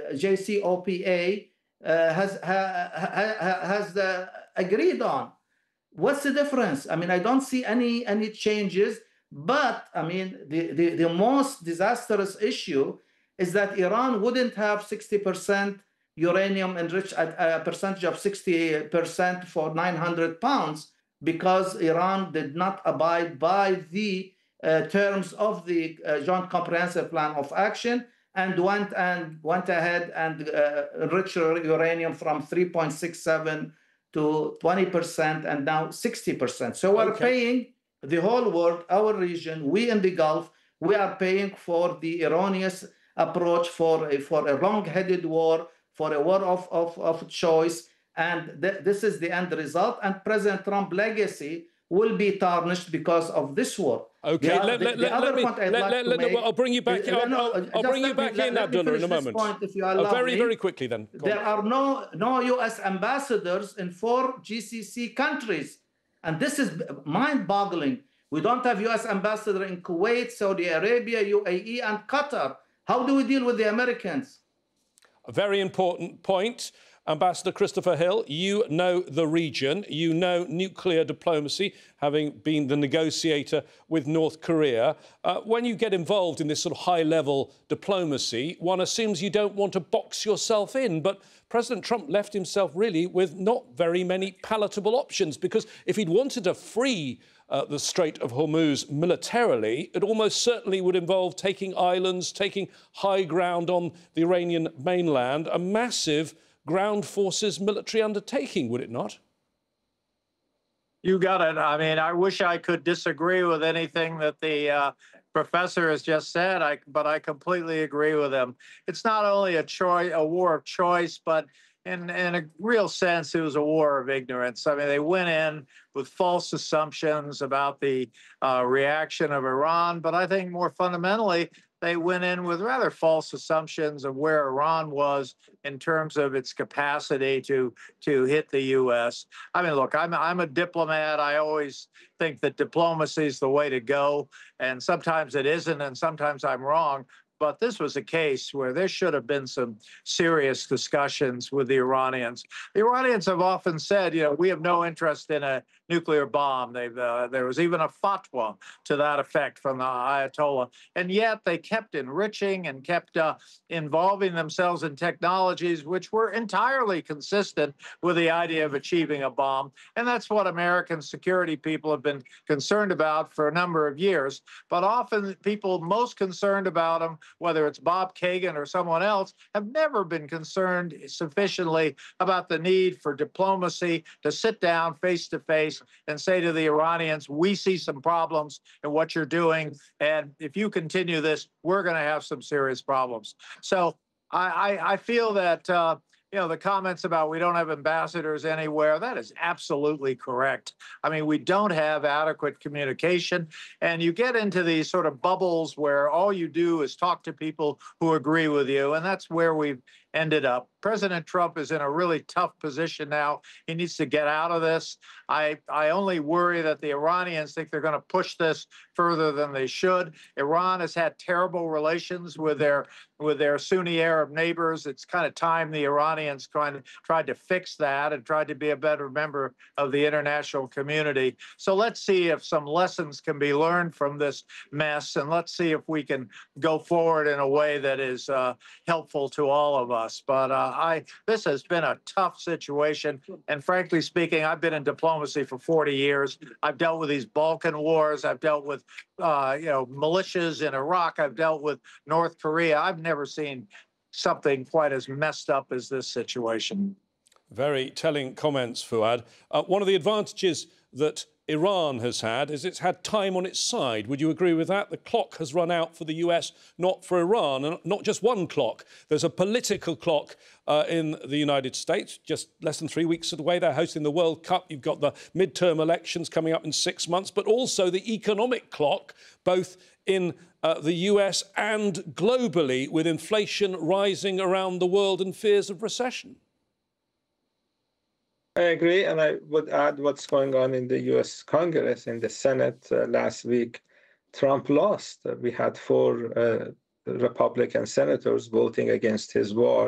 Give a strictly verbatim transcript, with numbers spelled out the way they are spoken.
J C P O A uh, has ha, ha, has uh, agreed on. What's the difference? I mean, I don't see any any changes. But I mean, the, the, the most disastrous issue is that Iran wouldn't have sixty percent uranium enriched at a percentage of sixty percent for nine hundred pounds because Iran did not abide by the uh, terms of the uh, Joint Comprehensive Plan of Action and went and went ahead and uh, enriched uranium from three point six seven to twenty percent and now sixty percent. So we're okay. paying the whole world, our region, we in the Gulf, we are paying for the erroneous approach for a, for a wrong-headed war, for a war of, of, of choice. And th this is the end result. And President Trump's legacy will be tarnished because of this war. Okay, the, let, the, let, the let, other let me, point I'd let, like let, to let, make, I'll bring you back in. Uh, I'll, no, I'll, I'll bring you back me, in, let, Abdullah, let in a moment. Point, if you uh, very, me. very quickly then. Go there on. are no, no U S ambassadors in four G C C countries. And this is mind-boggling. We don't have U S ambassador in Kuwait, Saudi Arabia, U A E, and Qatar. How do we deal with the Americans? A very important point. Ambassador Christopher Hill, you know the region, you know nuclear diplomacy, having been the negotiator with North Korea. Uh, when you get involved in this sort of high-level diplomacy, one assumes you don't want to box yourself in, but President Trump left himself really with not very many palatable options, because if he'd wanted to free uh, the Strait of Hormuz militarily, it almost certainly would involve taking islands, taking high ground on the Iranian mainland, a massive ground forces military undertaking, would it not? You got it. I mean, I wish I could disagree with anything that the uh, professor has just said, I, but I completely agree with him. It's not only a choice, a war of choice, but in, in a real sense, it was a war of ignorance. I mean, they went in with false assumptions about the uh, reaction of Iran, but I think more fundamentally, they went in with rather false assumptions of where Iran was in terms of its capacity to to hit the U S. I mean, look, I'm I'm a diplomat. I always think that diplomacy is the way to go, and sometimes it isn't, and sometimes I'm wrong. But this was a case where there should have been some serious discussions with the Iranians. The Iranians have often said, you know, we have no interest in a nuclear bomb. They've, uh, there was even a fatwa to that effect from the Ayatollah. And yet they kept enriching and kept uh, involving themselves in technologies which were entirely consistent with the idea of achieving a bomb. And that's what American security people have been concerned about for a number of years. But often people most concerned about them, whether it's Bob Kagan or someone else, have never been concerned sufficiently about the need for diplomacy to sit down face to face and say to the Iranians, we see some problems in what you're doing, and if you continue this, we're going to have some serious problems. So I, I, I feel that uh, you know, the comments about we don't have ambassadors anywhere, that is absolutely correct. I mean, we don't have adequate communication, and you get into these sort of bubbles where all you do is talk to people who agree with you, and that's where we've ended up. President Trump is in a really tough position now. He needs to get out of this. I, I only worry that the Iranians think they're going to push this further than they should. Iran has had terrible relations with their with their Sunni Arab neighbors. It's kind of time the Iranians tried to, tried to fix that and tried to be a better member of the international community. So let's see if some lessons can be learned from this mess, and let's see if we can go forward in a way that is uh, helpful to all of us. But uh, I, this has been a tough situation, and frankly speaking, I've been in diplomacy for forty years. I've dealt with these Balkan wars. I've dealt with, uh, you know, militias in Iraq. I've dealt with North Korea. I've never seen something quite as messed up as this situation. Very telling comments, Fuad. Uh, one of the advantages that Iran has had is it's had time on its side. Would you agree with that? The clock has run out for the U S, not for Iran, and not just one clock. There's a political clock uh, in the United States. Just less than three weeks away, they're hosting the World Cup. You've got the midterm elections coming up in six months, but also the economic clock, both in uh, the U S and globally, with inflation rising around the world and fears of recession. I agree, and I would add what's going on in the U S Congress. In the Senate uh, last week, Trump lost. Uh, we had four uh, Republican senators voting against his war.